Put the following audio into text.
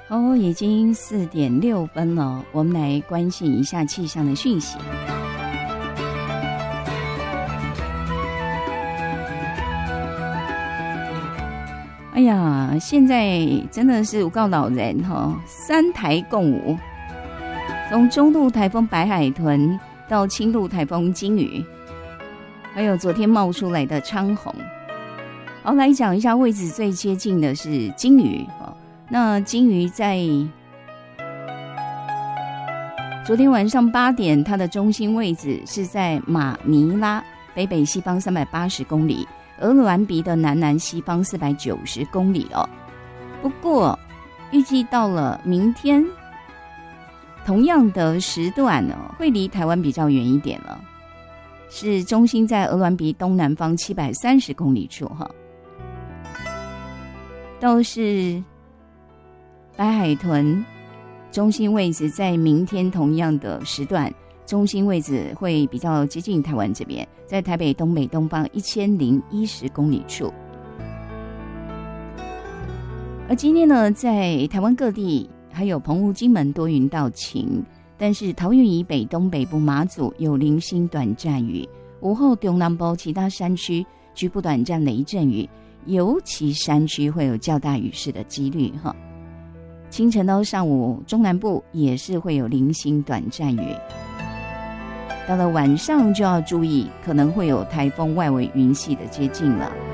哦，已经4:06了，我们来关心一下气象的讯息。哎呀，现在真的是有够老人3台共舞，从中度台风白海豚到轻度台风金鱼，还有昨天冒出来的昌洪。好，来讲一下位置最接近的是金鱼。那金鱼在昨天晚上8点，它的中心位置是在马尼拉北西方380公里，鹅銮鼻的南西方490公里哦。不过预计到了明天，同样的时段会离台湾比较远一点了，是中心在鹅銮鼻东南方730公里处都是白海豚中心位置在明天同样的时段，中心位置会比较接近台湾这边，在台北东北东方1010公里处。而今天呢，在台湾各地还有澎湖、金门多云到晴，但是桃园以北、东北部、马祖有零星短暂雨，午后中南部其他山区局部短暂雷阵雨，尤其山区会有较大雨势的几率清晨到上午，中南部也是会有零星短暂雨。到了晚上就要注意，可能会有台风外围云系的接近了。